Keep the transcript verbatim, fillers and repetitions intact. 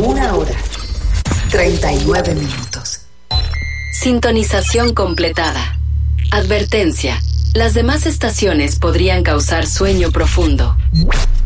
Una hora, treinta y nueve minutos. Sintonización completada. Advertencia. Las demás estaciones podrían causar sueño profundo.